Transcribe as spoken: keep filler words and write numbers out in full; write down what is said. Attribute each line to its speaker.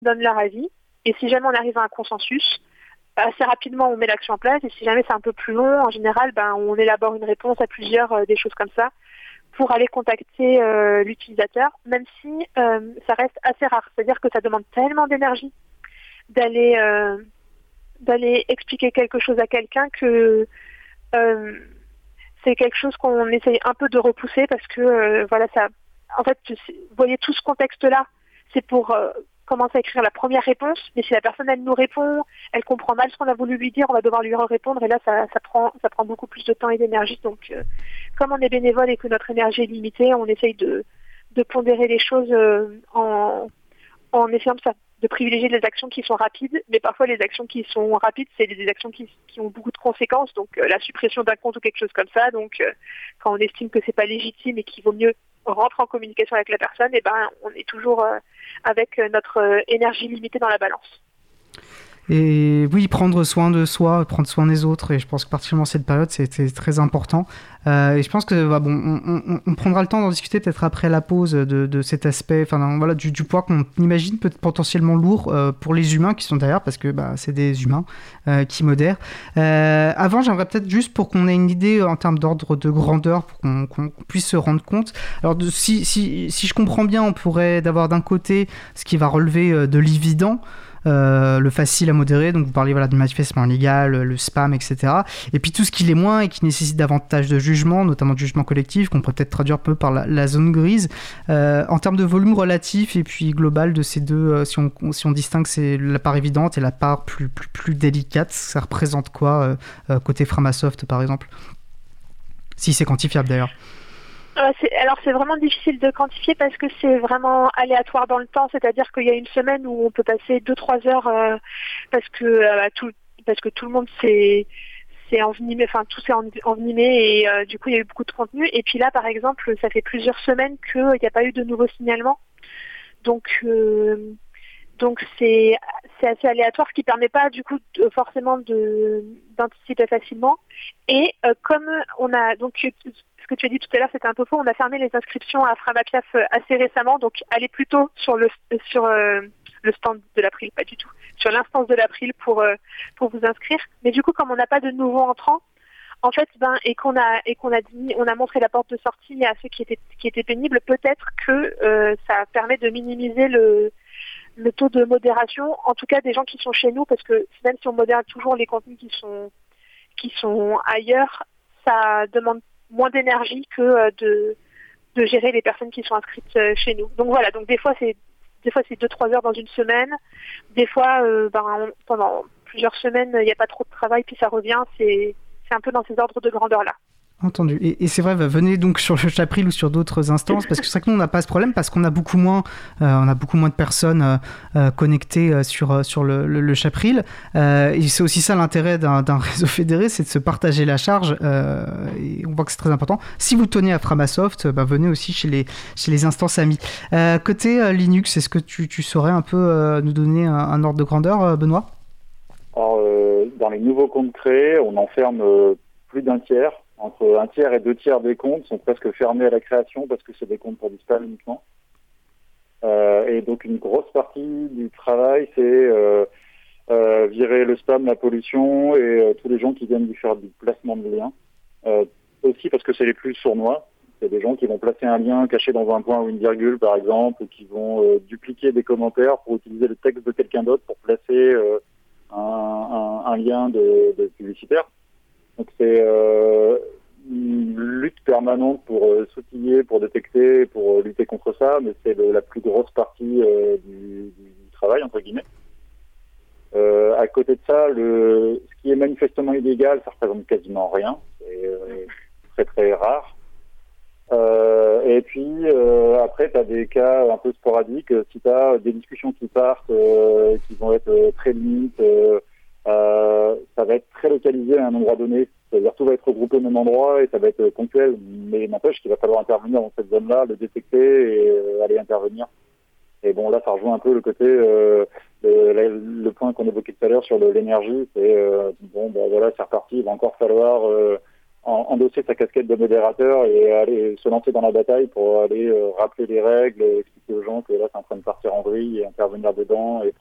Speaker 1: donnent leur avis. Et si jamais on arrive à un consensus, assez rapidement on met l'action en place. Et si jamais c'est un peu plus long, en général, ben, on élabore une réponse à plusieurs, euh, des choses comme ça, pour aller contacter euh, l'utilisateur, même si euh, ça reste assez rare. C'est-à-dire que ça demande tellement d'énergie d'aller euh, d'aller expliquer quelque chose à quelqu'un que euh, c'est quelque chose qu'on essaye un peu de repousser parce que euh, voilà, ça. En fait, vous voyez tout ce contexte-là, c'est pour euh, commencer à écrire la première réponse. Mais si la personne elle nous répond, elle comprend mal ce qu'on a voulu lui dire, on va devoir lui répondre et là ça, ça prend ça prend beaucoup plus de temps et d'énergie. Donc euh, comme on est bénévole et que notre énergie est limitée, on essaye de de pondérer les choses euh, en en essayant de, de privilégier les actions qui sont rapides, mais parfois les actions qui sont rapides, c'est des actions qui, qui ont beaucoup de conséquences, donc euh, la suppression d'un compte ou quelque chose comme ça. Donc euh, quand on estime que c'est pas légitime et qu'il vaut mieux rentrer en communication avec la personne, et ben on est toujours euh, avec notre euh, énergie limitée dans la balance.
Speaker 2: Et oui, prendre soin de soi, prendre soin des autres, et je pense que particulièrement cette période, c'était très important. Euh, et je pense que bah, bon, on, on, on prendra le temps d'en discuter peut-être après la pause de, de cet aspect, enfin voilà, du, du poids qu'on imagine peut-être potentiellement lourd euh, pour les humains qui sont derrière, parce que bah, c'est des humains euh, qui modèrent. Euh, avant, j'aimerais peut-être juste pour qu'on ait une idée en termes d'ordre de grandeur, pour qu'on, qu'on puisse se rendre compte. Alors de, si, si, si je comprends bien, on pourrait d'avoir d'un côté ce qui va relever euh, de l'évident. Euh, le facile à modérer, donc vous parlez voilà, du manifestement illégal, le spam, et cetera. Et puis tout ce qui l'est moins et qui nécessite davantage de jugement, notamment de jugement collectif, qu'on pourrait peut-être traduire un peu par la, la zone grise. Euh, en termes de volume relatif et puis global de ces deux, euh, si, on, si on distingue c'est la part évidente et la part plus, plus, plus délicate, ça représente quoi euh, côté Framasoft par exemple? Si c'est quantifiable d'ailleurs.
Speaker 1: Euh, c'est, alors c'est vraiment difficile de quantifier parce que c'est vraiment aléatoire dans le temps, c'est-à-dire qu'il y a une semaine où on peut passer deux trois heures euh, parce que euh, tout parce que tout le monde s'est s'est envenimé, enfin tout s'est envenimé et euh, du coup il y a eu beaucoup de contenu. Et puis là par exemple ça fait plusieurs semaines qu'il n'y a pas eu de nouveaux signalements, donc euh, donc c'est c'est assez aléatoire, ce qui permet pas du coup de, forcément de d'anticiper facilement. Et euh, comme on a donc ce que tu as dit tout à l'heure, c'était un peu faux. On a fermé les inscriptions à Framapiaf assez récemment, donc allez plutôt sur le sur euh, le stand de l'April, pas du tout, sur l'instance de l'April pour euh, pour vous inscrire. Mais du coup, comme on n'a pas de nouveaux entrants, en fait, ben et qu'on a et qu'on a dit, on a montré la porte de sortie à ceux qui étaient qui étaient pénibles, peut-être que euh, ça permet de minimiser le le taux de modération, en tout cas des gens qui sont chez nous, parce que même si on modère toujours les contenus qui sont qui sont ailleurs, ça demande moins d'énergie que de, de gérer les personnes qui sont inscrites chez nous. Donc voilà, donc des fois c'est des fois c'est deux trois heures dans une semaine, des fois euh, ben, on, pendant plusieurs semaines il n'y a pas trop de travail puis ça revient, c'est c'est un peu dans ces ordres de grandeur là.
Speaker 2: Entendu. Et, et c'est vrai, venez donc sur le Chapril ou sur d'autres instances, parce que c'est vrai que nous on n'a pas ce problème, parce qu'on a beaucoup moins, euh, on a beaucoup moins de personnes euh, euh, connectées euh, sur sur le, le, le Chapril. Euh, et c'est aussi ça l'intérêt d'un, d'un réseau fédéré, c'est de se partager la charge. Euh, et on voit que c'est très important. Si vous tenez à Framasoft, bah, venez aussi chez les chez les instances amies. Euh, côté euh, Linux, est-ce que tu, tu saurais un peu euh, nous donner un, un ordre de grandeur, euh, Benoît?
Speaker 3: Alors, euh, dans les nouveaux comptes créés, on enferme euh, plus d'un tiers. Entre un tiers et deux tiers des comptes sont presque fermés à la création parce que c'est des comptes pour du spam uniquement. Euh, et donc une grosse partie du travail, c'est euh, euh, virer le spam, la pollution et euh, tous les gens qui viennent lui faire du placement de liens. Euh, aussi parce que c'est les plus sournois. C'est des gens qui vont placer un lien caché dans un point ou une virgule, par exemple, ou qui vont euh, dupliquer des commentaires pour utiliser le texte de quelqu'un d'autre pour placer euh, un, un, un lien de, de publicitaire. Donc c'est euh, une lutte permanente pour euh, s'outiller, pour détecter, pour euh, lutter contre ça, mais c'est le, la plus grosse partie euh, du, du travail, entre guillemets. Euh, à côté de ça, le, ce qui est manifestement illégal, ça représente quasiment rien. C'est euh, très très rare. Euh, et puis euh, après, tu as des cas un peu sporadiques. Si tu as des discussions qui partent, euh, qui vont être euh, très limites, euh, euh, ça va être très localisé à un endroit donné. C'est-à-dire tout va être regroupé au même endroit et ça va être ponctuel. Mais n'empêche qu'il va falloir intervenir dans cette zone-là, le détecter et euh, aller intervenir. Et bon, là, ça rejoint un peu le côté, euh, le, le point qu'on évoquait tout à l'heure sur le, l'énergie. C'est, euh, bon, ben voilà, c'est reparti. Il va encore falloir euh, en, endosser sa casquette de modérateur et aller se lancer dans la bataille pour aller euh, rappeler les règles, expliquer aux gens que là c'est en train de partir en vrille et intervenir dedans et